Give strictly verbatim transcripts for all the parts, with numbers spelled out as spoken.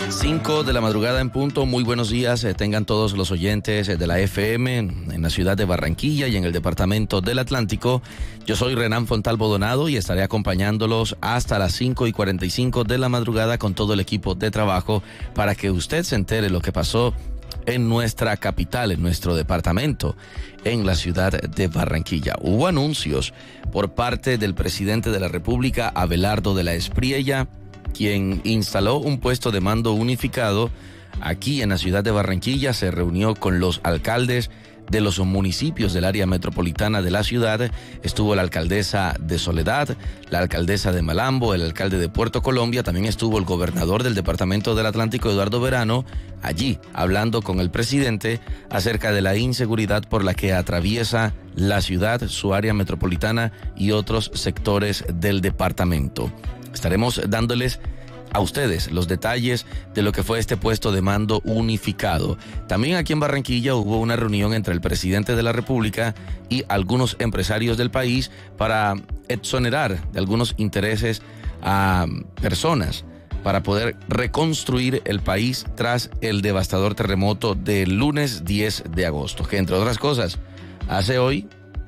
cinco de la madrugada en punto. Muy buenos días, eh, tengan todos los oyentes eh, de la F M en la ciudad de Barranquilla y en el departamento del Atlántico. Yo soy Renan Fontalvo Donado y estaré acompañándolos hasta las cinco y cuarenta y cinco de la madrugada con todo el equipo de trabajo para que usted se entere lo que pasó en nuestra capital, en nuestro departamento, en la ciudad de Barranquilla. Hubo anuncios por parte del presidente de la República, Abelardo de la Espriella, quien instaló un puesto de mando unificado aquí en la ciudad de Barranquilla. Se reunió con los alcaldes de los municipios del área metropolitana de la ciudad. Estuvo la alcaldesa de Soledad, la alcaldesa de Malambo, el alcalde de Puerto Colombia. También estuvo el gobernador del departamento del Atlántico, Eduardo Verano, allí hablando con el presidente acerca de la inseguridad por la que atraviesa la ciudad, su área metropolitana y otros sectores del departamento. Estaremos dándoles a ustedes los detalles de lo que fue este puesto de mando unificado. También aquí en Barranquilla hubo una reunión entre el presidente de la República y algunos empresarios del país para exonerar de algunos intereses a personas para poder reconstruir el país tras el devastador terremoto del lunes diez de agosto, que entre otras cosas hace hoy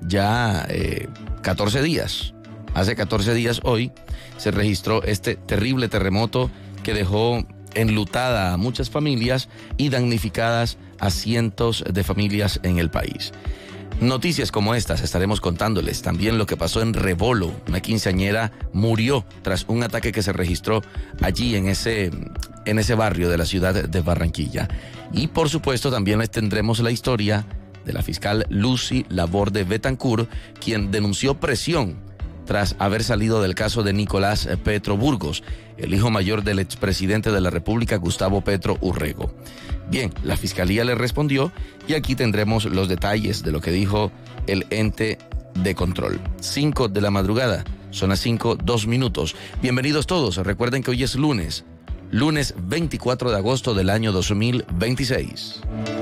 ya eh, catorce días. Hace catorce días hoy se registró este terrible terremoto que dejó enlutada a muchas familias y damnificadas a cientos de familias en el país. Noticias como estas estaremos contándoles. También lo que pasó en Rebolo. Una quinceañera murió tras un ataque que se registró allí en ese, en ese barrio de la ciudad de Barranquilla. Y por supuesto también les tendremos la historia de la fiscal Lucy Laborde Betancourt, quien denunció presión tras haber salido del caso de Nicolás Petro Burgos, el hijo mayor del expresidente de la República, Gustavo Petro Urrego. Bien, la Fiscalía le respondió y aquí tendremos los detalles de lo que dijo el ente de control. Cinco de la madrugada, son las cinco, dos minutos. Bienvenidos todos, recuerden que hoy es lunes, lunes veinticuatro de agosto del año dos mil veintiséis.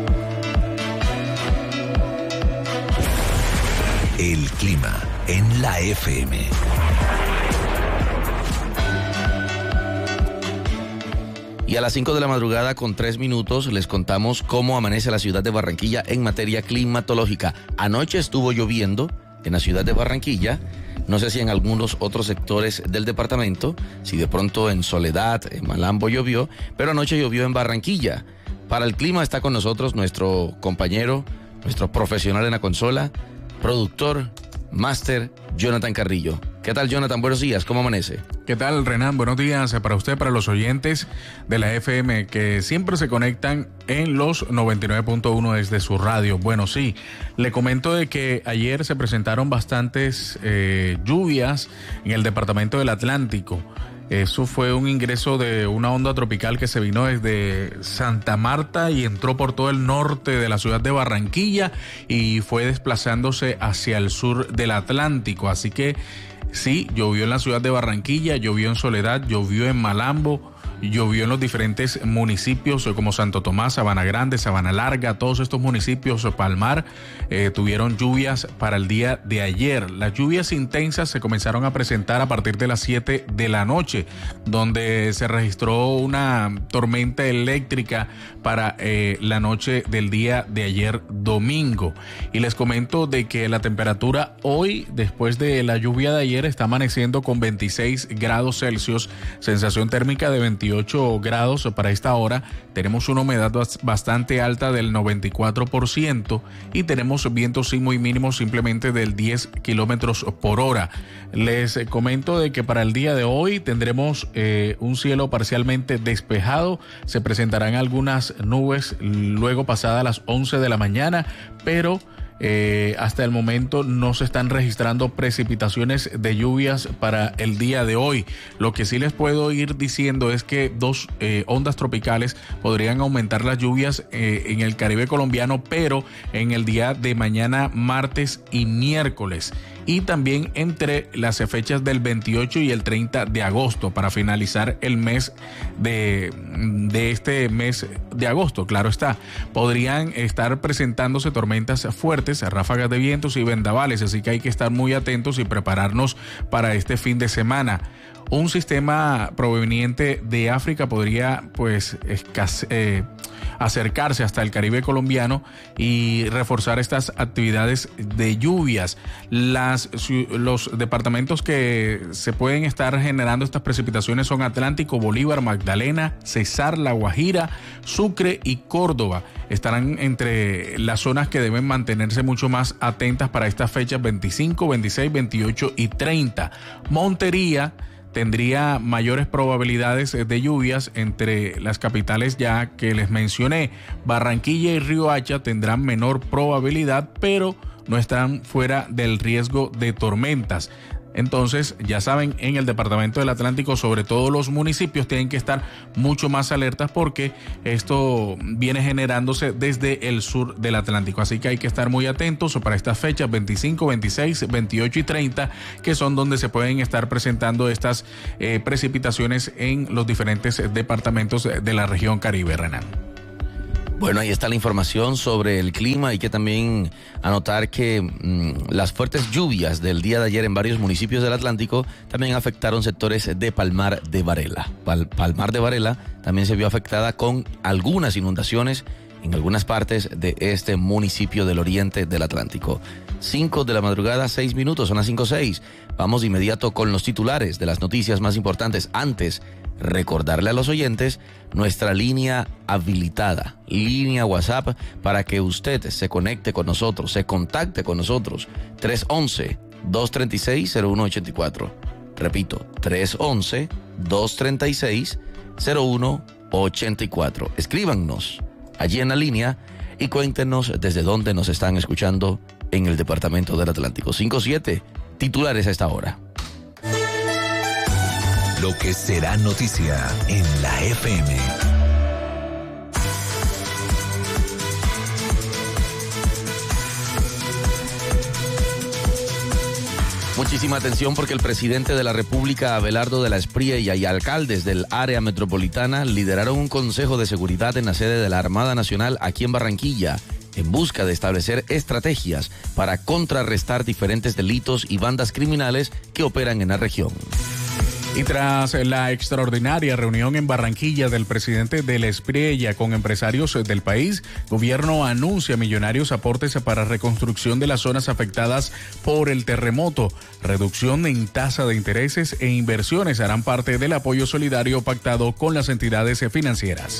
El clima en la F M. Y a las cinco de la madrugada con tres minutos les contamos cómo amanece la ciudad de Barranquilla en materia climatológica. Anoche estuvo lloviendo en la ciudad de Barranquilla. No sé si en algunos otros sectores del departamento, si de pronto en Soledad, en Malambo llovió, pero anoche llovió en Barranquilla. Para el clima está con nosotros nuestro compañero, nuestro profesional en la consola, productor, máster, Jonathan Carrillo. ¿Qué tal, Jonathan? Buenos días, ¿cómo amanece? ¿Qué tal, Renan? Buenos días para usted, para los oyentes de la F M que siempre se conectan en los noventa y nueve punto uno desde su radio. Bueno, sí, le comento de que ayer se presentaron bastantes eh, lluvias en el departamento del Atlántico. Eso fue un ingreso de una onda tropical que se vino desde Santa Marta y entró por todo el norte de la ciudad de Barranquilla y fue desplazándose hacia el sur del Atlántico. Así que sí, llovió en la ciudad de Barranquilla, llovió en Soledad, llovió en Malambo, llovió en los diferentes municipios como Santo Tomás, Sabana Grande, Sabana Larga. Todos estos municipios, Palmar, eh, tuvieron lluvias para el día de ayer. Las lluvias intensas se comenzaron a presentar a partir de las siete de la noche, donde se registró una tormenta eléctrica para eh, la noche del día de ayer domingo. Y les comento de que la temperatura hoy, después de la lluvia de ayer, está amaneciendo con veintiséis grados Celsius, sensación térmica de veintiocho grados para esta hora. Tenemos una humedad bastante alta del noventa y cuatro por ciento y tenemos vientos sí muy mínimos, simplemente del diez kilómetros por hora. Les comento de que para el día de hoy tendremos eh, un cielo parcialmente despejado. Se presentarán algunas nubes luego pasada las once de la mañana, pero Eh, hasta el momento no se están registrando precipitaciones de lluvias para el día de hoy. Lo que sí les puedo ir diciendo es que dos eh, ondas tropicales podrían aumentar las lluvias eh, en el Caribe colombiano, pero en el día de mañana, martes y miércoles. y también entre las fechas del veintiocho y el treinta de agosto para finalizar el mes de, de este mes de agosto. Claro está, podrían estar presentándose tormentas fuertes, ráfagas de vientos y vendavales, así que hay que estar muy atentos y prepararnos para este fin de semana. Un sistema proveniente de África podría pues escase, eh, acercarse hasta el Caribe colombiano y reforzar estas actividades de lluvias. Las, los departamentos que se pueden estar generando estas precipitaciones son Atlántico, Bolívar, Magdalena, Cesar, La Guajira, Sucre y Córdoba. Estarán entre las zonas que deben mantenerse mucho más atentas para estas fechas veinticinco, veintiséis, veintiocho y treinta. Montería tendría mayores probabilidades de lluvias entre las capitales ya que les mencioné. Barranquilla y Riohacha tendrán menor probabilidad, pero no están fuera del riesgo de tormentas. Entonces, ya saben, en el departamento del Atlántico, sobre todo los municipios, tienen que estar mucho más alertas porque esto viene generándose desde el sur del Atlántico. Así que hay que estar muy atentos para estas fechas veinticinco, veintiséis, veintiocho y treinta, que son donde se pueden estar presentando estas eh, precipitaciones en los diferentes departamentos de la región Caribe, Renan. Bueno, ahí está la información sobre el clima. Hay que también anotar que mmm, las fuertes lluvias del día de ayer en varios municipios del Atlántico también afectaron sectores de Palmar de Varela. Pal- Palmar de Varela también se vio afectada con algunas inundaciones en algunas partes de este municipio del oriente del Atlántico. cinco de la madrugada, seis minutos, son las cinco seis. Vamos de inmediato con los titulares de las noticias más importantes. Antes, recordarle a los oyentes nuestra línea habilitada, línea WhatsApp, para que usted se conecte con nosotros, se contacte con nosotros. tres once, dos treinta y seis, cero uno ochenta y cuatro. Repito, tres once, dos treinta y seis, cero uno ochenta y cuatro. Escríbanos allí en la línea y cuéntenos desde dónde nos están escuchando en el departamento del Atlántico. cinco siete, titulares a esta hora. Lo que será noticia en la F M. Muchísima atención porque el presidente de la República, Abelardo de la Espriella, y alcaldes del área metropolitana lideraron un consejo de seguridad en la sede de la Armada Nacional aquí en Barranquilla, en busca de establecer estrategias para contrarrestar diferentes delitos y bandas criminales que operan en la región. Y tras la extraordinaria reunión en Barranquilla del presidente de la Espriella con empresarios del país, gobierno anuncia millonarios aportes para reconstrucción de las zonas afectadas por el terremoto. Reducción en tasa de intereses e inversiones harán parte del apoyo solidario pactado con las entidades financieras.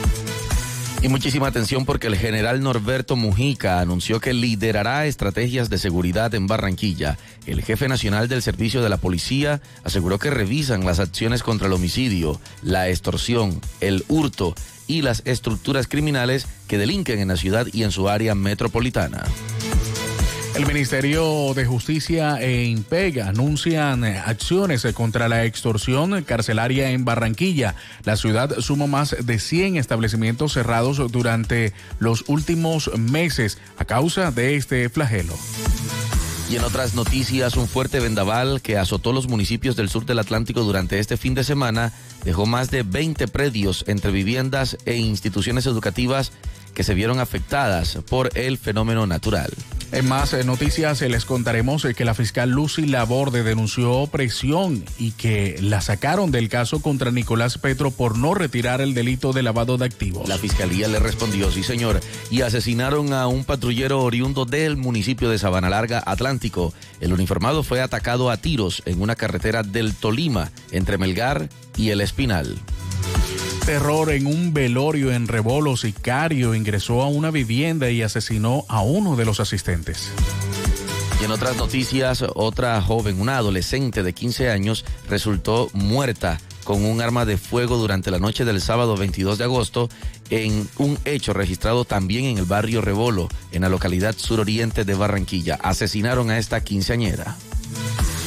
Y muchísima atención porque el general Norberto Mujica anunció que liderará estrategias de seguridad en Barranquilla. El jefe nacional del servicio de la policía aseguró que revisan las acciones contra el homicidio, la extorsión, el hurto y las estructuras criminales que delinquen en la ciudad y en su área metropolitana. El Ministerio de Justicia e INPEG anuncian acciones contra la extorsión carcelaria en Barranquilla. La ciudad suma más de cien establecimientos cerrados durante los últimos meses a causa de este flagelo. Y en otras noticias, un fuerte vendaval que azotó los municipios del sur del Atlántico durante este fin de semana dejó más de veinte predios entre viviendas e instituciones educativas que se vieron afectadas por el fenómeno natural. En más noticias les contaremos que la fiscal Lucy Laborde denunció presión y que la sacaron del caso contra Nicolás Petro por no retirar el delito de lavado de activos. La fiscalía le respondió, sí señor, y asesinaron a un patrullero oriundo del municipio de Sabana Larga, Atlántico. El uniformado fue atacado a tiros en una carretera del Tolima, entre Melgar y El Espinal. Terror en un velorio en Rebolo. Sicario ingresó a una vivienda y asesinó a uno de los asistentes. Y en otras noticias, otra joven, una adolescente de quince años, resultó muerta con un arma de fuego durante la noche del sábado veintidós de agosto en un hecho registrado también en el barrio Rebolo, en la localidad suroriente de Barranquilla. Asesinaron a esta quinceañera.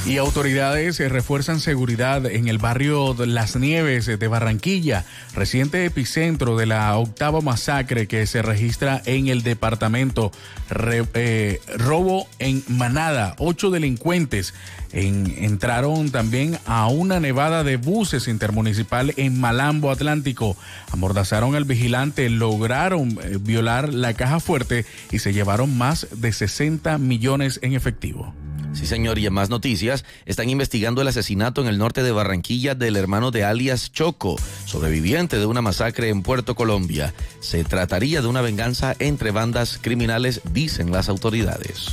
Y autoridades refuerzan seguridad en el barrio de Las Nieves de Barranquilla, reciente epicentro de la octava masacre que se registra en el departamento. Re, eh, robo en manada, ocho delincuentes en, entraron también a una nevada de buses intermunicipal en Malambo Atlántico. Amordazaron al vigilante, lograron eh, violar la caja fuerte y se llevaron más de sesenta millones en efectivo. Sí, señor, y en más noticias, están investigando el asesinato en el norte de Barranquilla del hermano de alias Choco, sobreviviente de una masacre en Puerto Colombia. Se trataría de una venganza entre bandas criminales, dicen las autoridades.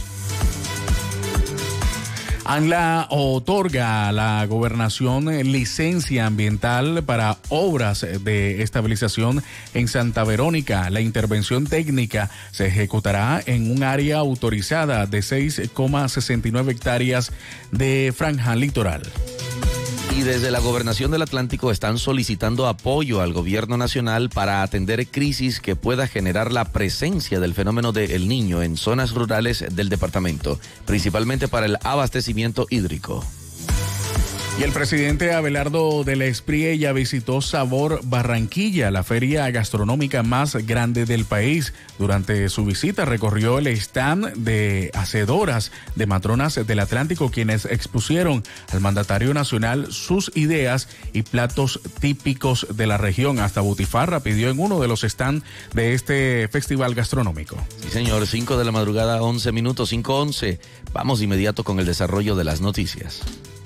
ANLA otorga a la gobernación licencia ambiental para obras de estabilización en Santa Verónica. La intervención técnica se ejecutará en un área autorizada de seis coma sesenta y nueve hectáreas de franja litoral. Y desde la Gobernación del Atlántico están solicitando apoyo al gobierno nacional para atender crisis que pueda generar la presencia del fenómeno de El Niño en zonas rurales del departamento, principalmente para el abastecimiento hídrico. Y el presidente Abelardo de la Espriella visitó Sabor Barranquilla, la feria gastronómica más grande del país. Durante su visita recorrió el stand de hacedoras de matronas del Atlántico, quienes expusieron al mandatario nacional sus ideas y platos típicos de la región. Hasta butifarra pidió en uno de los stands de este festival gastronómico. Sí, señor, cinco de la madrugada, once minutos, cinco once. Vamos de inmediato con el desarrollo de las noticias.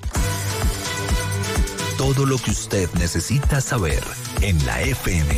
Todo lo que usted necesita saber en la F M.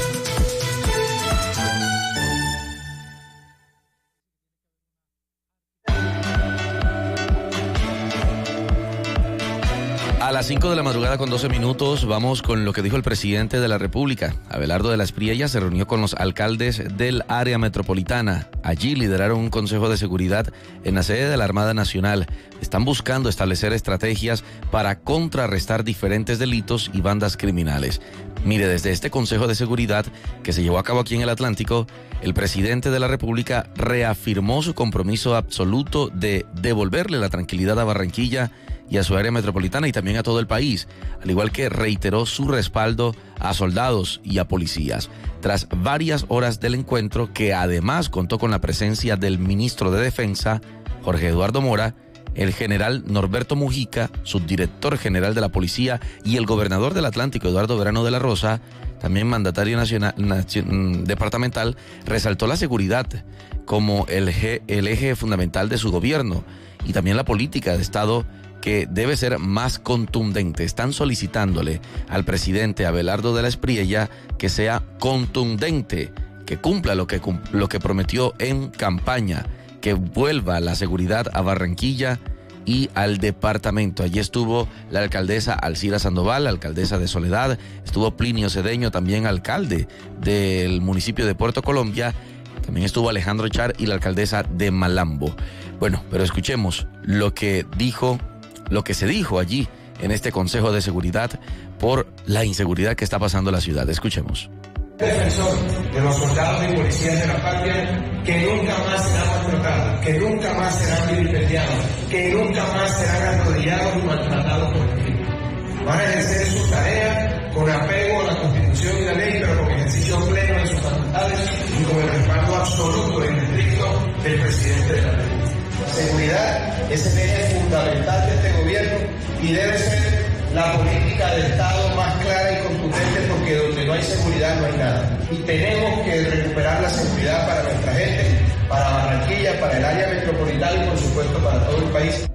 A las cinco de la madrugada con doce minutos vamos con lo que dijo el presidente de la República. Abelardo de la Espriella se reunió con los alcaldes del área metropolitana. Allí lideraron un consejo de seguridad en la sede de la Armada Nacional. Están buscando establecer estrategias para contrarrestar diferentes delitos y bandas criminales. Mire, desde este consejo de seguridad que se llevó a cabo aquí en el Atlántico, el presidente de la República reafirmó su compromiso absoluto de devolverle la tranquilidad a Barranquilla y a su área metropolitana y también a todo el país, al igual que reiteró su respaldo a soldados y a policías. Tras varias horas del encuentro, que además contó con la presencia del ministro de Defensa, Jorge Eduardo Mora, el general Norberto Mujica, subdirector general de la policía, y el gobernador del Atlántico, Eduardo Verano de la Rosa, también mandatario nacional, nacion, departamental, resaltó la seguridad como el, el eje fundamental de su gobierno y también la política de Estado, que debe ser más contundente. Están solicitándole al presidente Abelardo de la Espriella que sea contundente, que cumpla lo que, lo que prometió en campaña, que vuelva la seguridad a Barranquilla y al departamento. Allí estuvo la alcaldesa Alcira Sandoval, la alcaldesa de Soledad, estuvo Plinio Cedeño, también alcalde del municipio de Puerto Colombia, también estuvo Alejandro Char y la alcaldesa de Malambo. Bueno, pero escuchemos lo que dijo lo que se dijo allí en este Consejo de Seguridad por la inseguridad que está pasando en la ciudad. Escuchemos. Defensor de los soldados y policías de la patria, que nunca más serán maltratados, que nunca más serán vilipendiados, que nunca más serán arrodillados y maltratados por el crimen. Van a ejercer su tarea con apego a la Constitución y la ley, pero con ejercicio pleno de sus facultades y con el respaldo absoluto y estricto del presidente de la República. La seguridad es el eje fundamental de este gobierno y debe ser la política del Estado más clara y contundente, porque donde no hay seguridad no hay nada. Y tenemos que recuperar la seguridad para nuestra gente, para Barranquilla, para el área metropolitana y por supuesto para todo el país.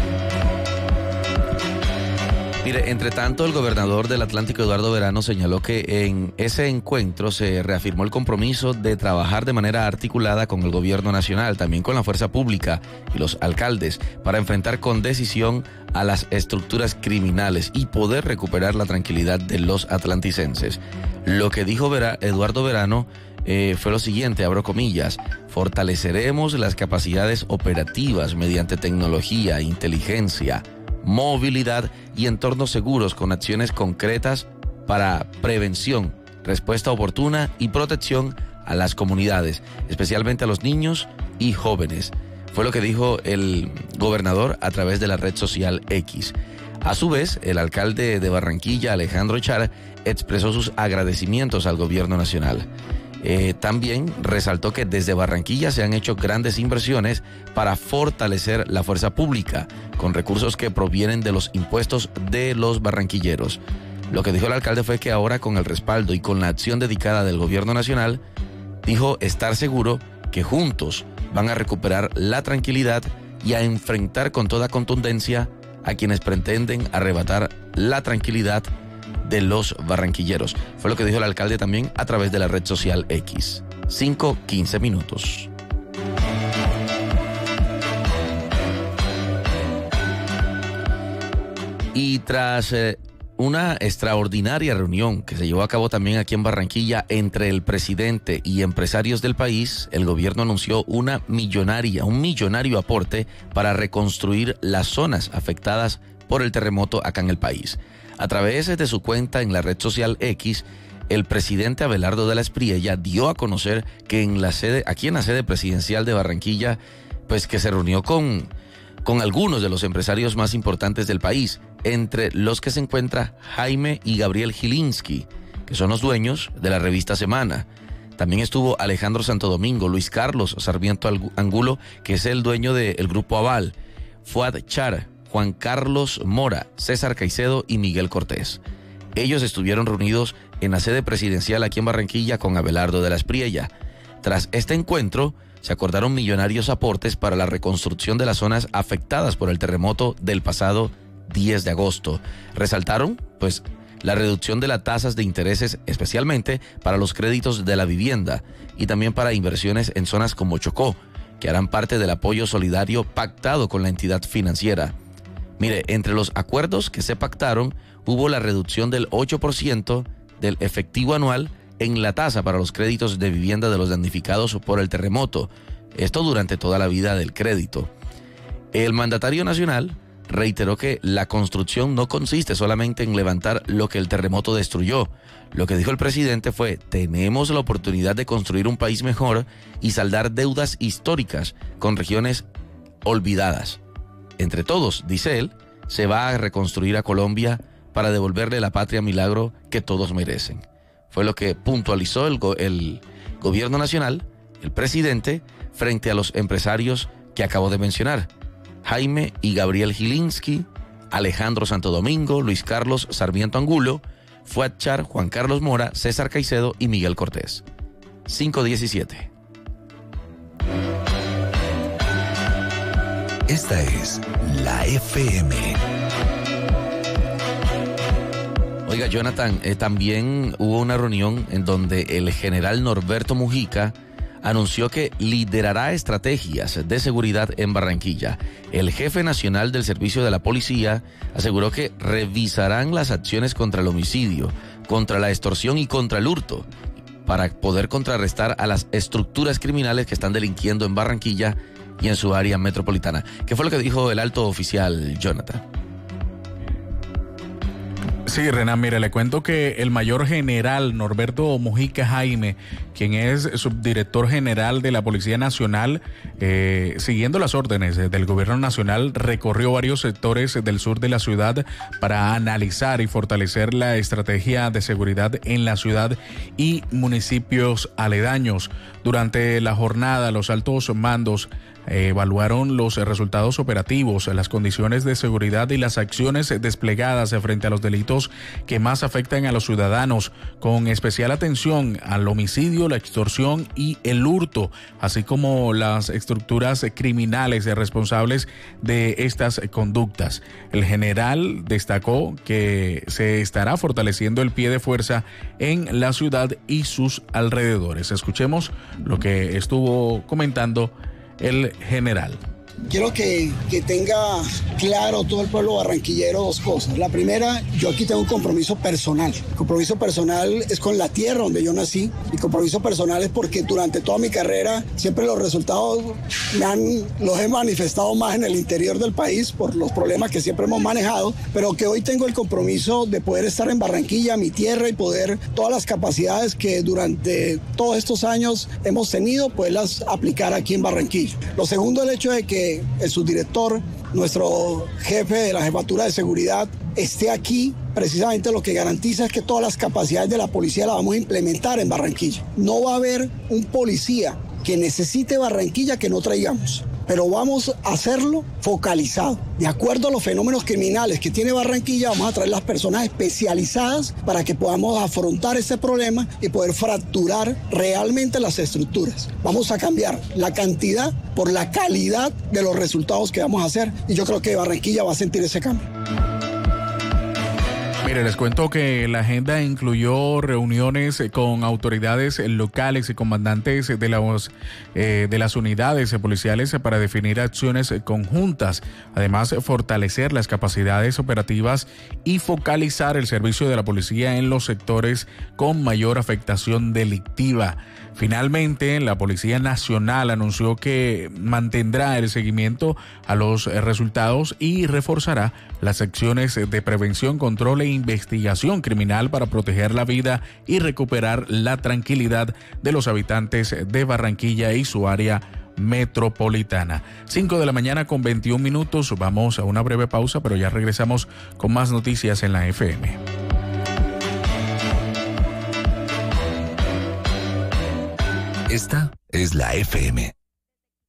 Mire, entre tanto, el gobernador del Atlántico, Eduardo Verano, señaló que en ese encuentro se reafirmó el compromiso de trabajar de manera articulada con el gobierno nacional, también con la fuerza pública y los alcaldes, para enfrentar con decisión a las estructuras criminales y poder recuperar la tranquilidad de los atlanticenses. Lo que dijo Vera, Eduardo Verano eh, fue lo siguiente, abro comillas: fortaleceremos las capacidades operativas mediante tecnología, inteligencia, movilidad y entornos seguros con acciones concretas para prevención, respuesta oportuna y protección a las comunidades, especialmente a los niños y jóvenes. Fue lo que dijo el gobernador a través de la red social X. A su vez, el alcalde de Barranquilla, Alejandro Char, expresó sus agradecimientos al gobierno nacional. Eh, también resaltó que desde Barranquilla se han hecho grandes inversiones para fortalecer la fuerza pública con recursos que provienen de los impuestos de los barranquilleros. Lo que dijo el alcalde fue que ahora, con el respaldo y con la acción dedicada del gobierno nacional, dijo estar seguro que juntos van a recuperar la tranquilidad y a enfrentar con toda contundencia a quienes pretenden arrebatar la tranquilidad de los barranquilleros. Fue lo que dijo el alcalde también a través de la red social X. cinco quince minutos. Y tras eh, una extraordinaria reunión que se llevó a cabo también aquí en Barranquilla entre el presidente y empresarios del país, el gobierno anunció una millonaria, un millonario aporte para reconstruir las zonas afectadas por el terremoto acá en el país. A través de su cuenta en la red social X, el presidente Abelardo de la Espriella dio a conocer que en la sede, aquí en la sede presidencial de Barranquilla, pues que se reunió con, con algunos de los empresarios más importantes del país, entre los que se encuentra Jaime y Gabriel Gilinski, que son los dueños de la revista Semana. También estuvo Alejandro Santo Domingo, Luis Carlos Sarmiento Angulo, que es el dueño del Grupo Aval, Fuad Char, Juan Carlos Mora, César Caicedo y Miguel Cortés. Ellos estuvieron reunidos en la sede presidencial aquí en Barranquilla con Abelardo de la Espriella. Tras este encuentro, se acordaron millonarios aportes para la reconstrucción de las zonas afectadas por el terremoto del pasado diez de agosto. Resaltaron, pues, la reducción de las tasas de intereses, especialmente para los créditos de la vivienda y también para inversiones en zonas como Chocó, que harán parte del apoyo solidario pactado con la entidad financiera. Mire, entre los acuerdos que se pactaron, hubo la reducción del ocho por ciento del efectivo anual en la tasa para los créditos de vivienda de los damnificados por el terremoto. Esto durante toda la vida del crédito. El mandatario nacional reiteró que la construcción no consiste solamente en levantar lo que el terremoto destruyó. Lo que dijo el presidente fue: tenemos la oportunidad de construir un país mejor y saldar deudas históricas con regiones olvidadas. Entre todos, dice él, se va a reconstruir a Colombia para devolverle la patria milagro que todos merecen. Fue lo que puntualizó el, go- el gobierno nacional, el presidente, frente a los empresarios que acabo de mencionar: Jaime y Gabriel Gilinski, Alejandro Santo Domingo, Luis Carlos Sarmiento Angulo, Fuad Char, Juan Carlos Mora, César Caicedo y Miguel Cortés. cinco diecisiete. Esta es la F M. Oiga, Jonathan, eh, también hubo una reunión en donde el general Norberto Mujica anunció que liderará estrategias de seguridad en Barranquilla. El jefe nacional del Servicio de la Policía aseguró que revisarán las acciones contra el homicidio, contra la extorsión y contra el hurto, para poder contrarrestar a las estructuras criminales que están delinquiendo en Barranquilla y en su área metropolitana. ¿Qué fue lo que dijo el alto oficial, Jonathan? Sí, Renan, mire, le cuento que el mayor general Norberto Mujica Jaime, quien es subdirector general de la Policía Nacional, eh, siguiendo las órdenes del gobierno nacional, recorrió varios sectores del sur de la ciudad para analizar y fortalecer la estrategia de seguridad en la ciudad y municipios aledaños. Durante la jornada, los altos mandos Eh, evaluaron los resultados operativos, las condiciones de seguridad y las acciones desplegadas frente a los delitos que más afectan a los ciudadanos, con especial atención al homicidio, la extorsión y el hurto, así como las estructuras criminales responsables de estas conductas. El general destacó que se estará fortaleciendo el pie de fuerza en la ciudad y sus alrededores. Escuchemos lo que estuvo comentando el general. quiero que, que tenga claro todo el pueblo barranquillero dos cosas. La primera, yo aquí tengo un compromiso personal. El compromiso personal es con la tierra donde yo nací. Mi compromiso personal es porque durante toda mi carrera siempre los resultados me han, los he manifestado más en el interior del país por los problemas que siempre hemos manejado, pero que hoy tengo el compromiso de poder estar en Barranquilla, mi tierra, y poder todas las capacidades que durante todos estos años hemos tenido, poderlas aplicar aquí en Barranquilla. Lo segundo, el hecho de que el subdirector, nuestro jefe de la Jefatura de Seguridad, esté aquí, precisamente lo que garantiza es que todas las capacidades de la policía las vamos a implementar en Barranquilla. No va a haber un policía que necesite Barranquilla que no traigamos, pero vamos a hacerlo focalizado. De acuerdo a los fenómenos criminales que tiene Barranquilla, vamos a traer las personas especializadas para que podamos afrontar este problema y poder fracturar realmente las estructuras. Vamos a cambiar la cantidad por la calidad de los resultados que vamos a hacer, y yo creo que Barranquilla va a sentir ese cambio. Mire, les cuento que la agenda incluyó reuniones con autoridades locales y comandantes de las, eh, de las unidades policiales para definir acciones conjuntas. Además, fortalecer las capacidades operativas y focalizar el servicio de la policía en los sectores con mayor afectación delictiva. Finalmente, la Policía Nacional anunció que mantendrá el seguimiento a los resultados y reforzará las acciones de prevención, control e investigación criminal para proteger la vida y recuperar la tranquilidad de los habitantes de Barranquilla y su área metropolitana. cinco de la mañana con veintiún minutos. Vamos a una breve pausa, pero ya regresamos con más noticias en la F M. Esta es la F M.